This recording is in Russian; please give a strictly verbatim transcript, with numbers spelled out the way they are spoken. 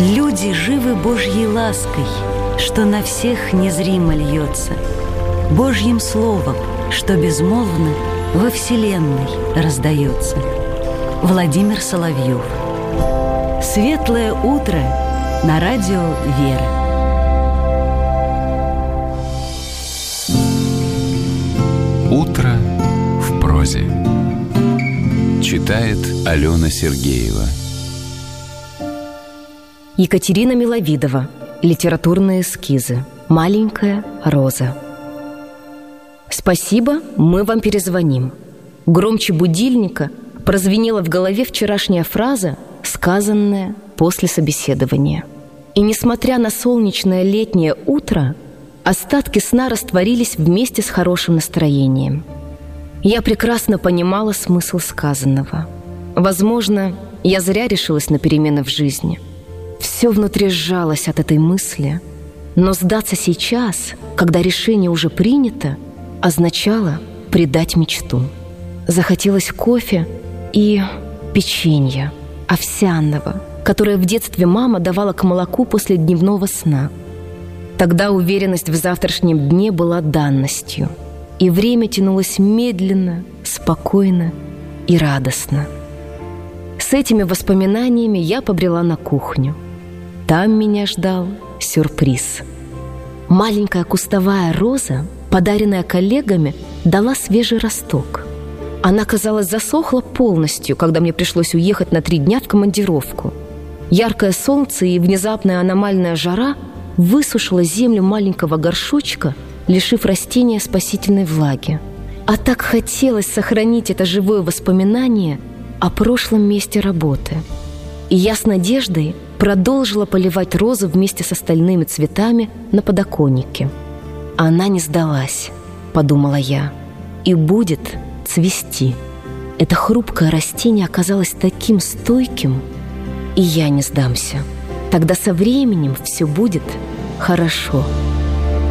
Люди живы Божьей лаской, что на всех незримо льется, Божьим словом, что безмолвно во вселенной раздается. Владимир Соловьев. Светлое утро на радио «Вера». Утро в прозе. Читает Алена Сергеева. Екатерина Миловидова. Литературные эскизы. Маленькая роза. Спасибо, мы вам перезвоним. Громче будильника прозвенела в голове вчерашняя фраза, сказанная после собеседования. И несмотря на солнечное летнее утро, остатки сна растворились вместе с хорошим настроением. Я прекрасно понимала смысл сказанного. Возможно, я зря решилась на перемены в жизни. Все внутри сжалось от этой мысли, но сдаться сейчас, когда решение уже принято, означало предать мечту. Захотелось кофе и печенья овсяного, которое в детстве мама давала к молоку после дневного сна. Тогда уверенность в завтрашнем дне была данностью, и время тянулось медленно, спокойно и радостно. С этими воспоминаниями я побрела на кухню. Там меня ждал сюрприз. Маленькая кустовая роза, подаренная коллегами, дала свежий росток. Она, казалось, засохла полностью, когда мне пришлось уехать на три дня в командировку. Яркое солнце и внезапная аномальная жара высушила землю маленького горшочка, лишив растения спасительной влаги. А так хотелось сохранить это живое воспоминание о прошлом месте работы. И я с надеждой продолжила поливать розу вместе с остальными цветами на подоконнике. Она не сдалась, подумала я, и будет цвести. Это хрупкое растение оказалось таким стойким, и я не сдамся. Тогда со временем все будет хорошо.